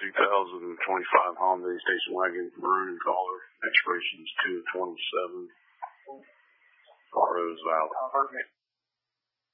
2025 Hyundai station wagon, maroon in color. Expiration is 2/27. RO is valid. Perfect.